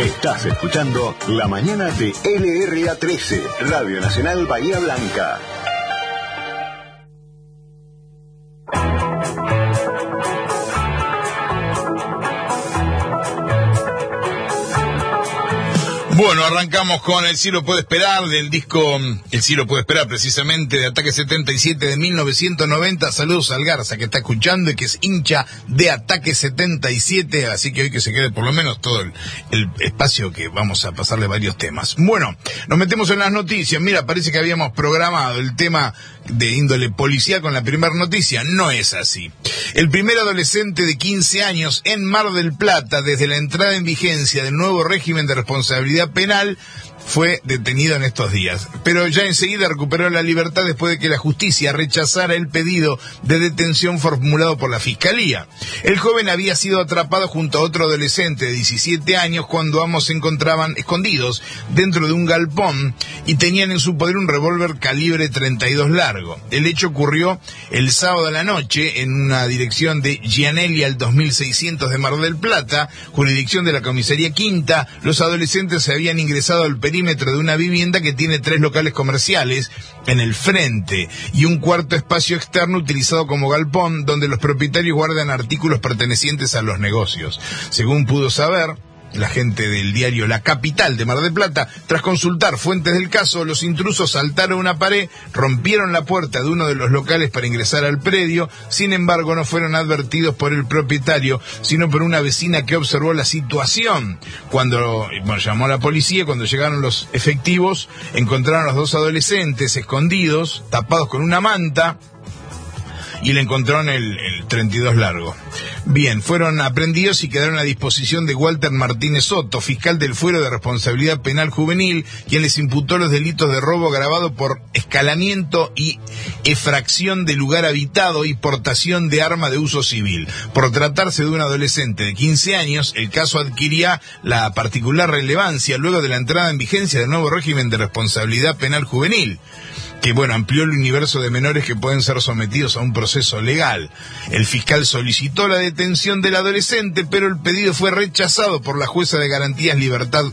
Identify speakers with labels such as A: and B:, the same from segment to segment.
A: Estás escuchando La Mañana de LRA 13, Radio Nacional Bahía Blanca.
B: Bueno, arrancamos con El cielo puede esperar, del disco El cielo puede esperar, precisamente, de Ataque 77 de 1990. Saludos al Garza, que está escuchando y que es hincha de Ataque 77, así que hoy que se quede por lo menos todo el espacio, que vamos a pasarle varios temas. Bueno, nos metemos en las noticias. Mira, parece que habíamos programado el tema de índole policial con la primera noticia. No es así. El primer adolescente de 15 años en Mar del Plata, desde la entrada en vigencia del nuevo régimen de responsabilidad penal, fue detenido en estos días, pero ya enseguida recuperó la libertad después de que la justicia rechazara el pedido de detención formulado por la Fiscalía. El joven había sido atrapado junto a otro adolescente de 17 años cuando ambos se encontraban escondidos dentro de un galpón y tenían en su poder un revólver calibre 32 largo. El hecho ocurrió el sábado a la noche en una dirección de Gianelli al 2600 de Mar del Plata, jurisdicción de la Comisaría Quinta. Los adolescentes se habían ingresado al perímetro de una vivienda que tiene 3 locales comerciales en el frente y un cuarto espacio externo utilizado como galpón, donde los propietarios guardan artículos pertenecientes a los negocios. Según pudo saber la gente del diario La Capital de Mar del Plata, tras consultar fuentes del caso, los intrusos saltaron una pared, rompieron la puerta de uno de los locales para ingresar al predio. Sin embargo, no fueron advertidos por el propietario, sino por una vecina que observó la situación. Cuando llamó a la policía, cuando llegaron los efectivos, encontraron a los 2 adolescentes escondidos, tapados con una manta, y le encontraron el 32 largo. Bien, fueron aprehendidos y quedaron a disposición de Walter Martínez Soto, fiscal del Fuero de Responsabilidad Penal Juvenil, quien les imputó los delitos de robo agravado por escalamiento y efracción de lugar habitado y portación de arma de uso civil. Por tratarse de un adolescente de 15 años, el caso adquiría la particular relevancia luego de la entrada en vigencia del nuevo régimen de responsabilidad penal juvenil, que amplió el universo de menores que pueden ser sometidos a un proceso legal. El fiscal solicitó la detención del adolescente, pero el pedido fue rechazado por la jueza de Garantías Libertad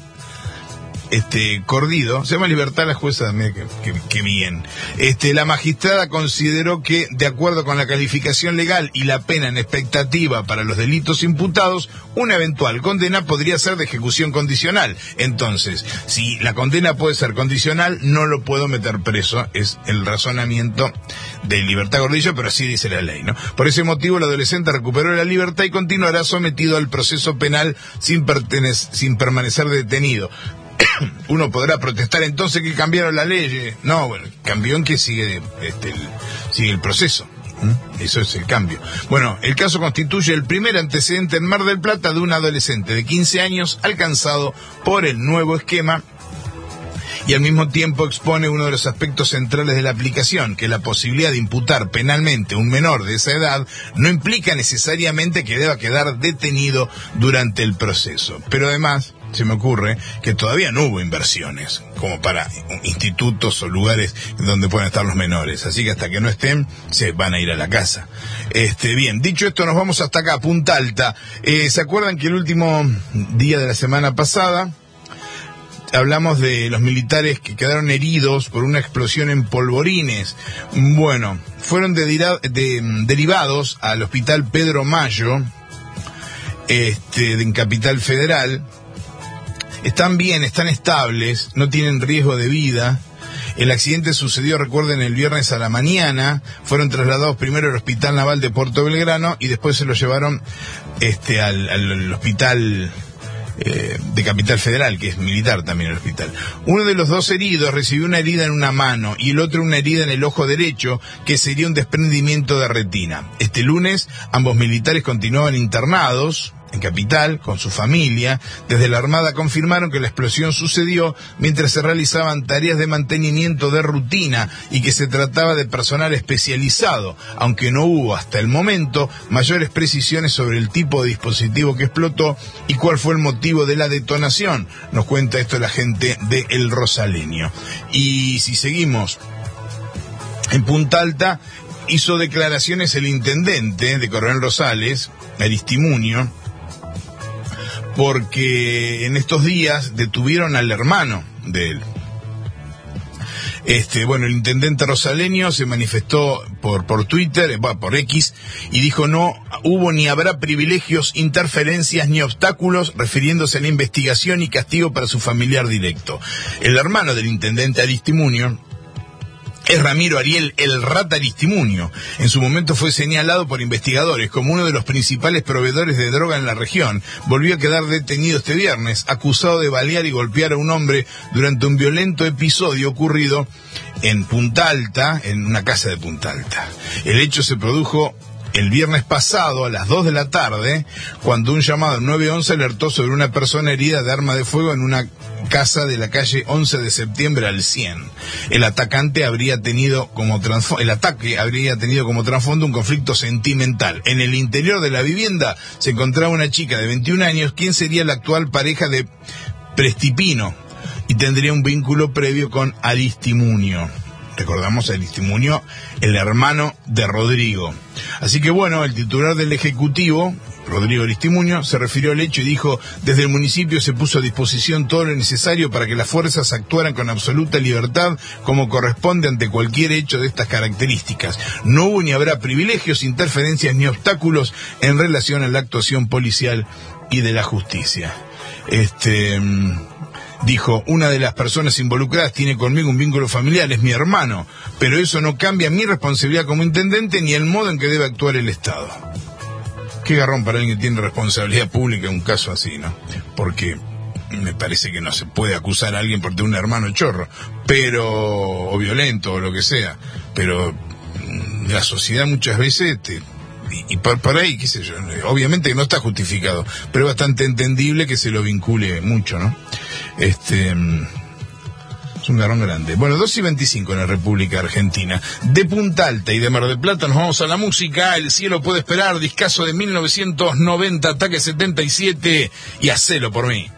B: Cordido. Se llama Libertad la jueza, que bien. La magistrada consideró que, de acuerdo con la calificación legal y la pena en expectativa para los delitos imputados, una eventual condena podría ser de ejecución condicional. Entonces, si la condena puede ser condicional, no lo puedo meter preso. Es el razonamiento de Libertad Gordillo, pero así dice la ley, ¿no? Por ese motivo, el adolescente recuperó la libertad y continuará sometido al proceso penal sin permanecer detenido. Uno podrá protestar entonces que cambiaron la ley. No, cambió en que sigue el proceso. Eso es el cambio. Bueno, el caso constituye el primer antecedente en Mar del Plata de un adolescente de 15 años alcanzado por el nuevo esquema, y al mismo tiempo expone uno de los aspectos centrales de la aplicación, que la posibilidad de imputar penalmente a un menor de esa edad no implica necesariamente que deba quedar detenido durante el proceso. Pero además, se me ocurre que todavía no hubo inversiones como para institutos o lugares donde puedan estar los menores, así que hasta que no estén se van a ir a la casa. Bien, dicho esto, nos vamos hasta acá, Punta Alta. ¿Se acuerdan que el último día de la semana pasada hablamos de los militares que quedaron heridos por una explosión en Polvorines? Bueno, fueron derivados al hospital Pedro Mayo, en Capital Federal. Están bien, están estables, no tienen riesgo de vida. El accidente sucedió, recuerden, el viernes a la mañana. Fueron trasladados primero al Hospital Naval de Puerto Belgrano y después se los llevaron al hospital de Capital Federal, que es militar también el hospital. Uno de los 2 heridos recibió una herida en una mano y el otro una herida en el ojo derecho, que sería un desprendimiento de retina. Este lunes ambos militares continuaban internados en Capital con su familia. Desde la Armada confirmaron que la explosión sucedió mientras se realizaban tareas de mantenimiento de rutina y que se trataba de personal especializado, aunque no hubo hasta el momento mayores precisiones sobre el tipo de dispositivo que explotó y cuál fue el motivo de la detonación. Nos cuenta esto la gente de El Rosaleño. Y si seguimos en Punta Alta, hizo declaraciones el intendente de Coronel Rosales, Aristimuño, porque en estos días detuvieron al hermano de él. Bueno, el intendente rosaleño se manifestó por Twitter, por X, y dijo: no hubo ni habrá privilegios, interferencias ni obstáculos, refiriéndose a la investigación y castigo para su familiar directo. El hermano del intendente Aristimuño es Ramiro Ariel El Rata Aristimuño. En su momento fue señalado por investigadores como uno de los principales proveedores de droga en la región. Volvió a quedar detenido este viernes, acusado de balear y golpear a un hombre durante un violento episodio ocurrido en Punta Alta, en una casa de Punta Alta. El hecho se produjo el viernes pasado a las 2 de la tarde, cuando un llamado al 911 alertó sobre una persona herida de arma de fuego en una casa de la calle 11 de septiembre al 100. El ataque habría tenido como trasfondo un conflicto sentimental. En el interior de la vivienda se encontraba una chica de 21 años, quien sería la actual pareja de Prestipino y tendría un vínculo previo con Aristimuño. Recordamos a Aristimuño, el hermano de Rodrigo. Así que bueno, el titular del Ejecutivo, Rodrigo Aristimuño, se refirió al hecho y dijo: desde el municipio se puso a disposición todo lo necesario para que las fuerzas actuaran con absoluta libertad, como corresponde ante cualquier hecho de estas características. No hubo ni habrá privilegios, interferencias ni obstáculos en relación a la actuación policial y de la justicia. Dijo: una de las personas involucradas tiene conmigo un vínculo familiar, es mi hermano, pero eso no cambia mi responsabilidad como intendente ni el modo en que debe actuar el Estado. Qué garrón para alguien que tiene responsabilidad pública en un caso así, ¿no? Porque me parece que no se puede acusar a alguien por tener un hermano chorro, o violento, o lo que sea, pero la sociedad muchas veces y por ahí, qué sé yo, obviamente que no está justificado, pero es bastante entendible que se lo vincule mucho, ¿no? Es un garrón grande. Bueno, 2:25 en la República Argentina. De Punta Alta y de Mar del Plata nos vamos a la música. El cielo puede esperar, discazo de 1990, Ataque 77, y hacelo por mí.